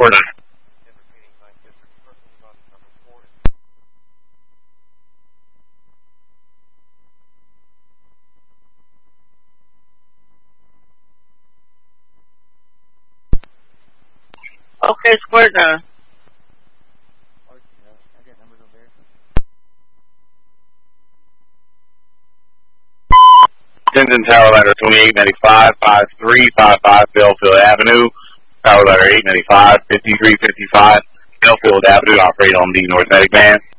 Square 9. Okay, Square 9. Denton Tower Ladder 2895, 5355 Belfield Avenue. Tower Ladder 895, 5355 Belfield Avenue, operating on the North Medic Band.